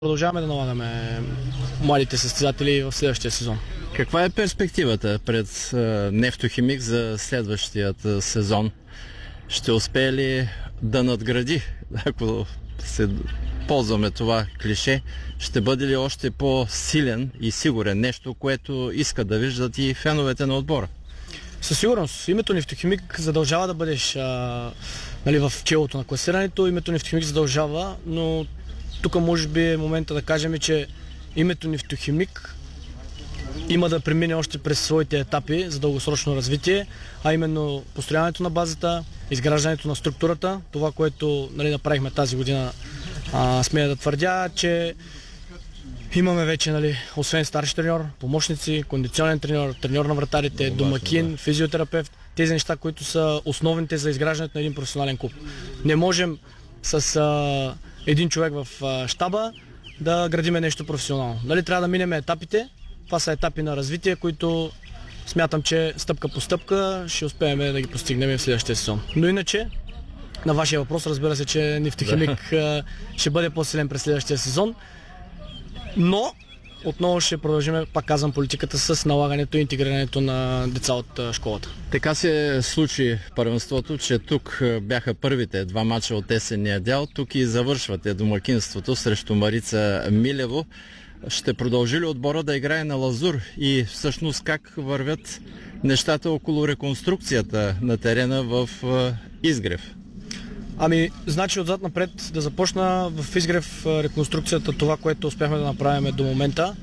Продължаваме да налагаме младите състезатели в следващия сезон. Каква е перспективата пред Нефтохимик за следващият сезон? Ще успее ли да надгради, ако се ползваме това клише, ще бъде ли още по-силен и сигурен, нещо, което искат да виждат и феновете на отбора? Със сигурност. Името Нефтохимик задължава да бъдеш в челото на класирането. Името Нефтохимик задължава, но тук може би е момента да кажем, че името Нефтохимик има да премине още през своите етапи за дългосрочно развитие, а именно построяването на базата, изграждането на структурата, това, което направихме тази година. Смея да твърдя, че имаме вече, освен старши треньор, помощници, кондиционен треньор, треньор на вратарите, домакин, физиотерапевт, тези неща, които са основните за изграждането на един професионален клуб. Не можем с един човек в щаба да градиме нещо професионално. Трябва да минем етапите. Това са етапи на развитие, които смятам, че стъпка по стъпка ще успеем да ги постигнем в следващия сезон. Но иначе, на вашия въпрос, разбира се, че Нефтохимик ще бъде по-силен през следващия сезон. Но отново ще продължим, пак казвам, политиката с налагането и интегрирането на деца от школата. Така се случи първенството, че тук бяха първите два мача от есенния дял. Тук и завършвате домакинството срещу Марица Милево. Ще продължи ли отбора да играе на лазур и всъщност как вървят нещата около реконструкцията на терена в Изгрев? Значи отзад напред да започна в Изгрев реконструкцията, това, което успяхме да направим до момента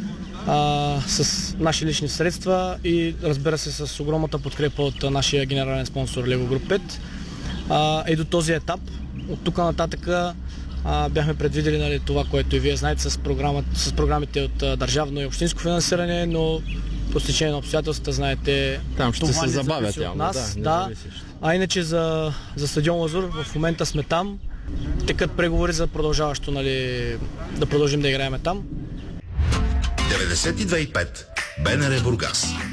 с наши лични средства и разбира се с огромната подкрепа от нашия генерален спонсор Lego Group 5. И до този етап, от тук нататък бяхме предвидели това, което и вие знаете с програмите от държавно и общинско финансиране, но по стечение на обстоятелствата, знаете, там ще се забавят от нас. А иначе за стадион Лазур в момента сме там. Текат преговори за продължаващо, да продължим да играем там. 92,5 БНР Бургас.